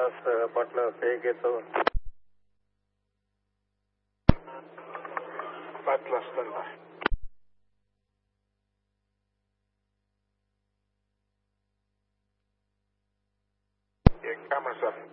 Dallas, Butler, take it over. Butler standby. Yeah, cameras up.